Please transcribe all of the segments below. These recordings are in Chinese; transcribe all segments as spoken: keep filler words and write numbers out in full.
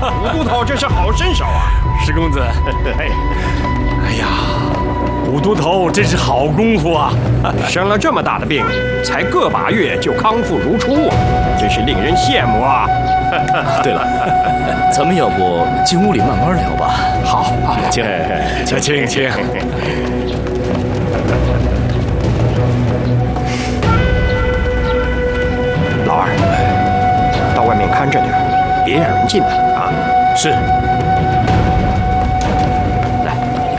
武都头真是好身手啊！ 石公子，哎，哎呀，武都头真是好功夫啊！ 生了这么大的病，才个把月就康复如初，真是令人羡慕啊！ 对了，咱们要不进屋里慢慢聊吧？ 好， 请， 请，请，请。 老二，到外面看着点，别让人进来啊！ 是。 来，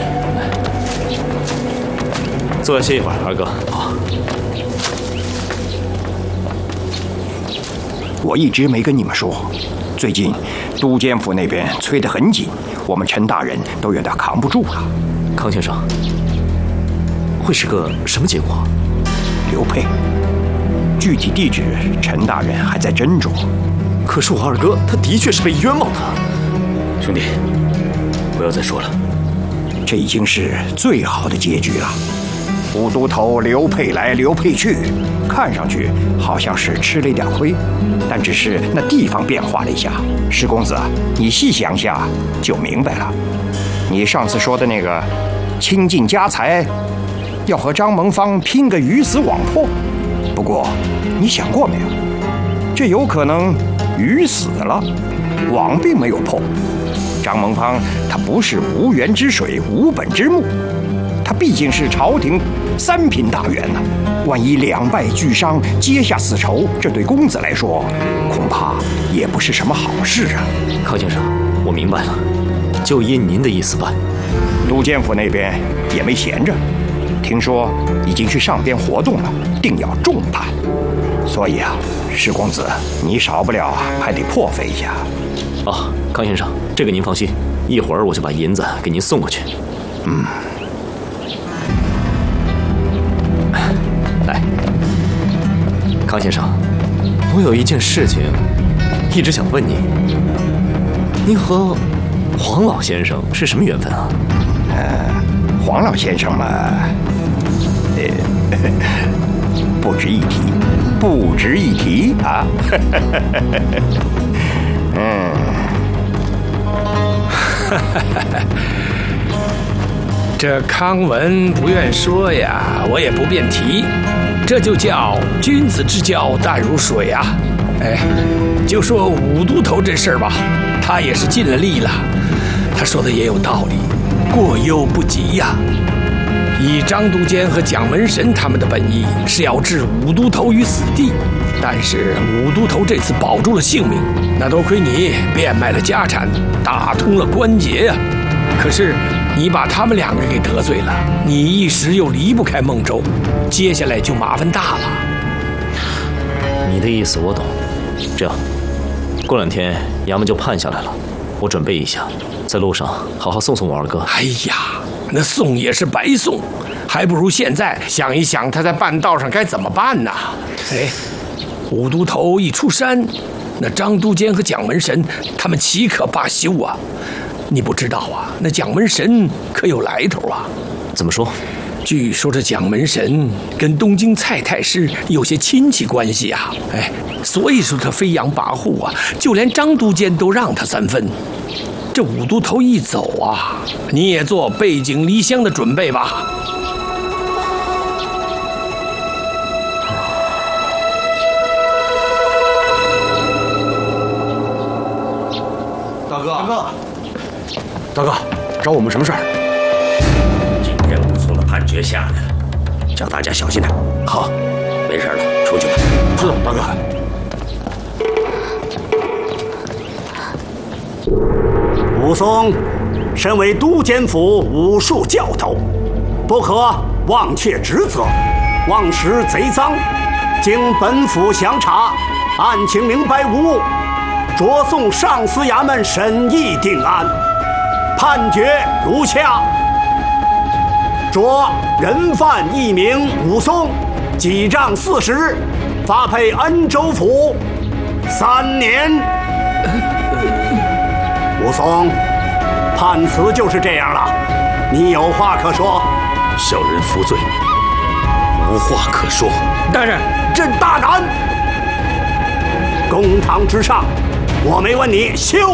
坐下歇一会儿，二哥。好。 我一直没跟你们说，最近都监府那边催得很紧，我们陈大人都有点扛不住了。 康先生，会是个什么结果？ 刘佩，具体地址陈大人还在斟酌。 可是我二哥他的确是被冤枉的。兄弟，不要再说了， 这已经是最好的结局了。武都头刘佩来刘佩去，看上去好像是吃了一点亏，但只是那地方变化了一下。石公子，你细想下就明白了。你上次说的那个倾尽家财，要和张蒙方拼个鱼死网破。不过你想过没有，这有可能鱼死了，网并没有破。张蒙方他不是无源之水无本之木，他毕竟是朝廷三品大员呢、啊，万一两败俱伤，结下死仇，这对公子来说，恐怕也不是什么好事啊。 康先生，我明白了，就依您的意思办。 都监府那边也没闲着，听说已经去上边活动了，定要重判。所以啊，石公子，你少不了还得破费一下。 哦，康先生，这个您放心，一会儿我就把银子给您送过去。 嗯。 来，康先生，我有一件事情一直想问您，您和黄老先生是什么缘分啊？ 呃，黄老先生嘛，呃，不值一提，不值一提啊。嗯， 这康文不愿说呀，我也不便提。这就叫君子之交淡如水啊！哎，就说武都头这事儿吧，他也是尽了力了。他说的也有道理，过犹不及呀。以张都监和蒋门神他们的本意是要置武都头于死地，但是武都头这次保住了性命，那多亏你变卖了家产，打通了关节呀。可是你把他们两个给得罪了，你一时又离不开孟州，接下来就麻烦大了。 你的意思我懂，这样，过两天衙门就判下来了，我准备一下，在路上好好送送我二哥。 哎呀，那送也是白送，还不如现在想一想他在半道上该怎么办呢？哎，武都头一出山，那张都监和蒋门神他们岂可罢休啊？你不知道啊，那蒋门神可有来头啊！ 怎么说？ 据说这蒋门神跟东京蔡太师有些亲戚关系啊，哎，所以说他飞扬跋扈啊，就连张都监都让他三分。这武都头一走啊，你也做背井离乡的准备吧。 大哥，大哥。大哥，找我们什么事儿？ 今天武松的判决下来了，叫大家小心点。 好， 没事了，出去吧。 是，大哥。 武松，身为都监府武术教头，不可忘却职责，忘食贼赃。经本府详查，案情明白无误，着送上司衙门审议定案。判决如下：着人犯一名武松，记账四十，发配恩州府三年。武松，判词就是这样了，你有话可说。 小人服罪，无话可说。 大人，朕大胆。公堂之上，我没问你休